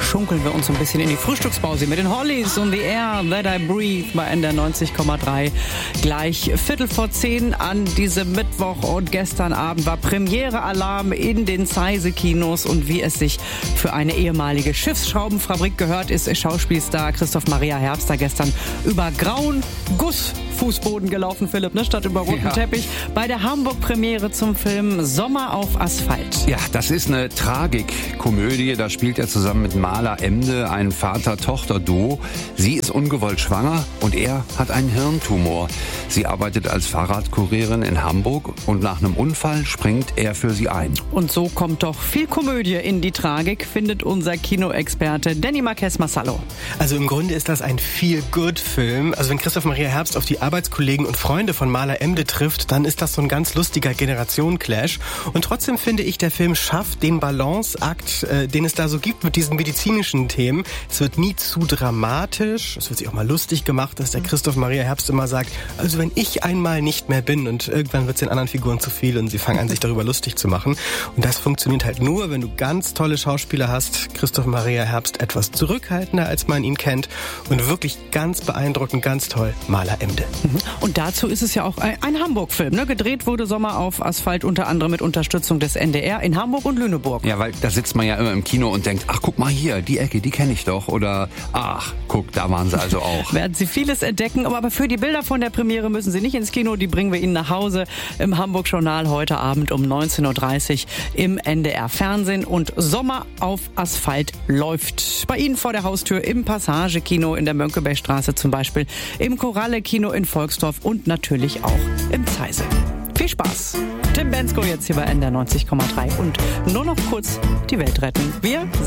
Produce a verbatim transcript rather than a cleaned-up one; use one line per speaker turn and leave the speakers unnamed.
schunkeln wir uns so ein bisschen in die Frühstückspause mit den Hollies und The Air That I Breathe bei N D R neunzig Komma drei. Gleich Viertel vor zehn an diesem Mittwoch und gestern Abend war Premiere-Alarm in den Zeise-Kinos und wie es sich für eine ehemalige Schiffsschraubenfabrik gehört, ist Schauspielstar Christoph Maria Herbst da gestern über grauen Gussfußboden gelaufen, Philipp, ne, statt über roten
ja.
Teppich, bei der Hamburg-Premiere zum Film Sommer auf Asphalt.
Ja, das ist eine Tragikkomödie. Da spielt er zusammen mit Maler Emde ein Vater-Tochter-Duo. Sie ist ungewollt schwanger und er hat einen Hirntumor. Sie arbeitet als Fahrradkurierin in Hamburg und nach einem Unfall springt er für sie ein.
Und so kommt doch viel Komödie in die Tragik, findet unser Kinoexperte Danny Marquez Massalo.
Also im Grunde ist das ein Feel-Good-Film. Also wenn Christoph Maria Herbst auf die Arbeitskollegen und Freunde von Maler Emde trifft, dann ist das so ein ganz lustiger Generationen-Clash. Und trotzdem finde ich, der Film schafft den Balanceakt, äh, den es da so gibt mit diesen medizinischen Themen. Es wird nie zu dramatisch. Es wird sich auch mal lustig gemacht, dass der Christoph Maria Herbst immer sagt, also wenn ich einmal nicht mehr bin und irgendwann wird es den anderen Figuren zu viel und sie fangen an, sich darüber lustig zu machen. Und das funktioniert halt nur, wenn du ganz tolle Schauspieler hast. Christoph Maria Herbst etwas zurückhaltender, als man ihn kennt und wirklich ganz beeindruckend, ganz toll, Maler Emde.
Und dazu ist es ja auch ein, ein Hamburg-Film, ne? Gedreht wurde Sommer auf Asphalt unter anderem mit Unterstützung des N D R in Hamburg und Lüneburg.
Ja, weil da sitzt man ja immer im Kino und denkt, ach, guck mal hier, die Ecke, die kenne ich doch. Oder, ach, guck, da waren sie also auch.
Werden Sie vieles entdecken, aber für die Bilder von der Premiere müssen Sie nicht ins Kino, die bringen wir Ihnen nach Hause im Hamburg-Journal heute Abend um neunzehn Uhr dreißig im N D R Fernsehen und Sommer auf Asphalt läuft. Bei Ihnen vor der Haustür im Passage-Kino in der Mönckebergstraße zum Beispiel, im Koralle-Kino in Volksdorf und natürlich auch im Zeise. Viel Spaß! Tim Bensko jetzt hier bei N D R neunzig Komma drei und nur noch kurz die Welt retten. Wir